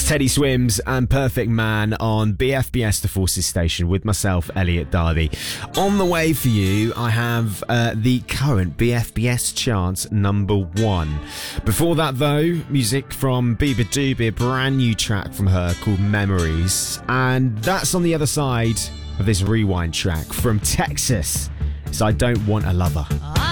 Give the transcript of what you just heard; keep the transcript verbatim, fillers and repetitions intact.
Teddy Swims and Perfect Man on B F B S The Forces Station with myself, Elliot Darby. On the way for you, I have uh, the current B F B S charts number one. Before that, though, music from Biba Doobie, a brand new track from her called Memories. And that's on the other side of this rewind track from Texas. So I Don't Want a Lover.